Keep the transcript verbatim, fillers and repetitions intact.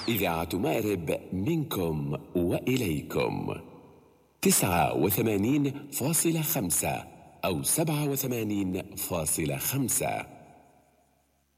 إذاعة مأرب منكم وإليكم تسعة وثمانين فاصلة خمسة أو سبعة وثمانين فاصلة خمسة.